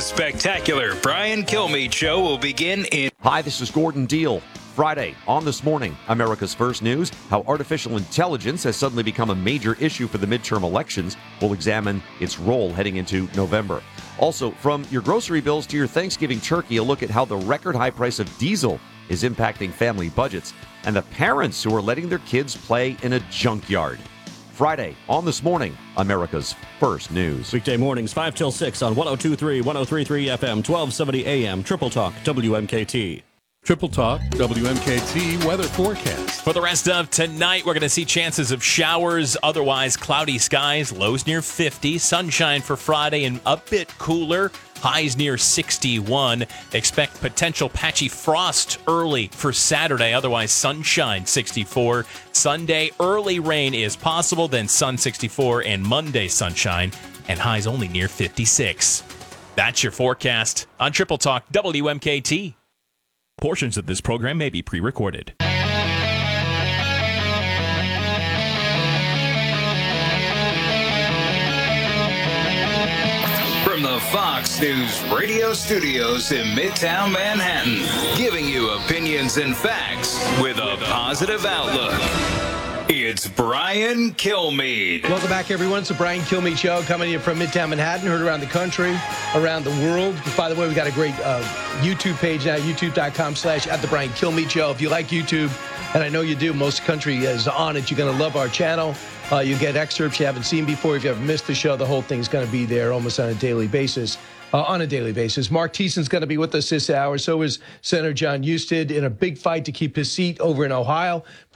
spectacular Brian Kilmeade Show will begin in... Hi, this is Gordon Deal. Friday, on This Morning, America's First News, how artificial intelligence has suddenly become a major issue for the midterm elections. We'll examine its role heading into November. Also, from your grocery bills to your Thanksgiving turkey, a look at how the record high price of diesel is impacting family budgets, and the parents who are letting their kids play in a junkyard. Friday, on This Morning, America's First News. Weekday mornings, 5 till 6 on 102.3, 103.3 FM, 1270 AM, Triple Talk, WMKT. Triple Talk, WMKT weather forecast. For the rest of tonight, we're going to see chances of showers, otherwise cloudy skies, lows near 50, sunshine for Friday and a bit cooler, highs near 61. Expect potential patchy frost early for Saturday, otherwise sunshine 64. Sunday, early rain is possible, then sun 64, and Monday sunshine, and highs only near 56. That's your forecast on Triple Talk, WMKT. Portions of this program may be pre-recorded. From the Fox News radio studios in Midtown Manhattan, giving you opinions and facts with a positive outlook. It's Brian Kilmeade. Welcome back, everyone. It's the Brian Kilmeade Show coming to you from Midtown Manhattan, heard around the country, around the world. By the way, we got a great YouTube page now, youtube.com/@thebriankilmeade Show. If you like YouTube, and I know you do, most of the country is on it, you're going to love our channel. You get excerpts you haven't seen before. If you haven't missed the show, the whole thing's going to be there almost on a daily basis. Mark Thiessen's going to be with us this hour. So is Senator Jon Husted in a big fight to keep his seat over in Ohio.